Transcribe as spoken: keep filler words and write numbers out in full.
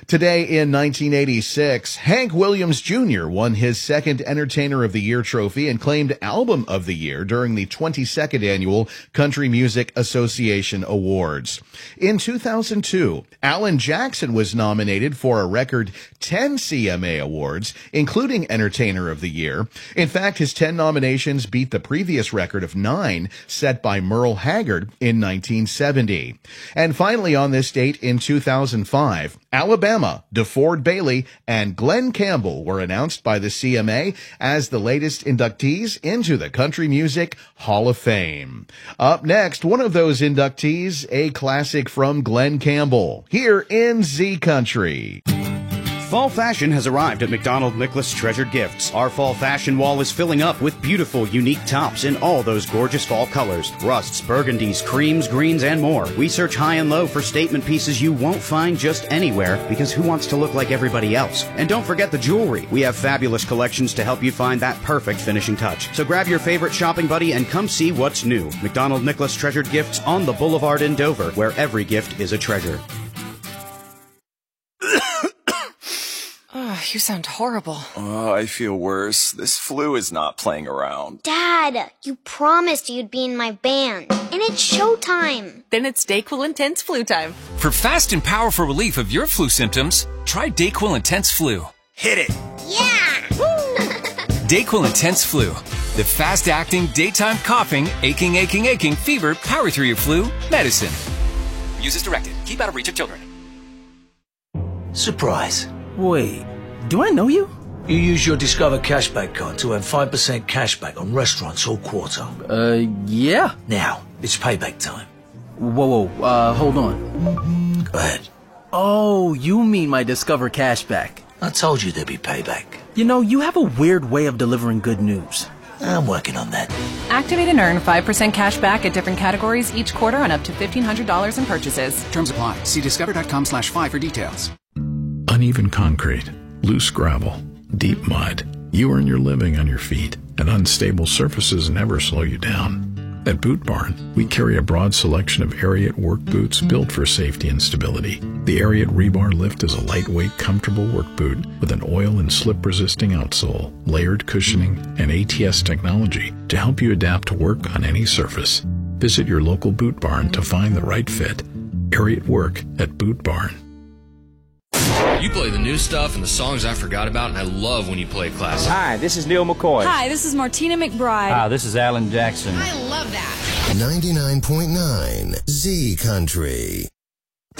Today in nineteen eighty-six, Hank Williams Junior won his second Entertainer of the Year trophy and claimed Album of the Year during the twenty-second Annual Country Music Association Awards. In two thousand two, Alan Jackson was nominated for a record ten C M A awards, including Entertainer of the Year. In fact, his ten nominations beat the previous record of nine set by Merle Haggard in nineteen seventy. And finally, on this date in two thousand five, Alabama, DeFord Bailey, and Glenn Campbell were announced by the C M A as the latest inductees into the Country Music Hall of Fame. Up next, one of those inductees, a classic from Glenn Campbell, here in Z Country. Fall fashion has arrived at McDonald Nicholas Treasured Gifts. Our fall fashion wall is filling up with beautiful, unique tops in all those gorgeous fall colors. Rusts, burgundies, creams, greens, and more. We search high and low for statement pieces you won't find just anywhere, because who wants to look like everybody else? And don't forget the jewelry. We have fabulous collections to help you find that perfect finishing touch. So grab your favorite shopping buddy and come see what's new. McDonald Nicholas Treasured Gifts on the Boulevard in Dover, where every gift is a treasure. Oh, you sound horrible. Oh, I feel worse. This flu is not playing around. Dad, you promised you'd be in my band, and it's showtime. Then it's DayQuil Intense Flu time. For fast and powerful relief of your flu symptoms, try DayQuil Intense Flu. Hit it! Yeah! DayQuil Intense Flu. The fast-acting, daytime coughing, aching, aching, aching, fever, power through your flu medicine. Use as directed. Keep out of reach of children. Surprise. Wait, do I know you? You use your Discover Cashback card to earn five percent cashback on restaurants all quarter. Uh, yeah. Now, it's payback time. Whoa, whoa, uh, hold on. Go ahead. Oh, you mean my Discover Cashback. I told you there'd be payback. You know, you have a weird way of delivering good news. I'm working on that. Activate and earn five percent cash back at different categories each quarter on up to fifteen hundred dollars in purchases. Terms apply. See discover.com slash five for details. Uneven concrete, loose gravel, deep mud. You earn your living on your feet, and unstable surfaces never slow you down. At Boot Barn, we carry a broad selection of Ariat work boots built for safety and stability. The Ariat Rebar Lift is a lightweight, comfortable work boot with an oil and slip-resisting outsole, layered cushioning, and A T S technology to help you adapt to work on any surface. Visit your local Boot Barn to find the right fit. Ariat Work at Boot Barn. You play the new stuff and the songs I forgot about, and I love when you play classic. Hi, this is Neil McCoy. Hi, this is Martina McBride. Hi, this is Alan Jackson. I love that. ninety-nine point nine Z Country.